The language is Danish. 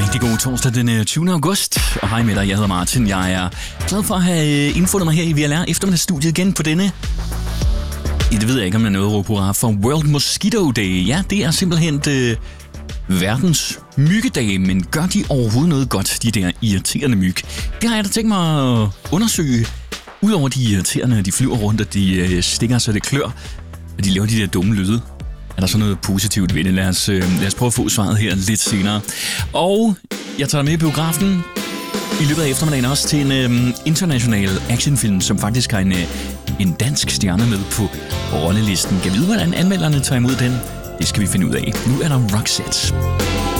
Rigtig god torsdag den 20. august, og hej med dig, jeg hedder Martin. Jeg er glad for at have indfundet mig her i VLR eftermiddagsstudiet igen på denne... Det ved jeg ikke, om jeg nåede at råbe hurra for World Mosquito Day. Ja, det er simpelthen verdens myggedag, men gør de overhovedet noget godt, de der irriterende myg? Det har jeg da tænkt mig at undersøge. Udover de irriterende, de flyver rundt, og de stikker så det klør, og de laver de der dumme lyde. Er der så noget positivt ved det? Lad os prøve at få svaret her lidt senere. Og jeg tager med i biografen i løbet af eftermiddagen også til en international actionfilm, som faktisk har en dansk stjerne med på rollelisten. Kan vi vide, hvordan anmelderne tager imod den? Det skal vi finde ud af. Nu er der Roxette.